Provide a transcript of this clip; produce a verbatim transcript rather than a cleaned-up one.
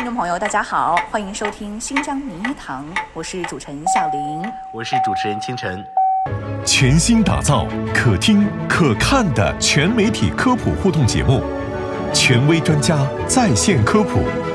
听众朋友，大家好，欢迎收听新疆名医堂，我是主持人夏玲， 我是主持人清晨。 全新打造可听可看的全媒体科普互动节目，权威专家在线科普，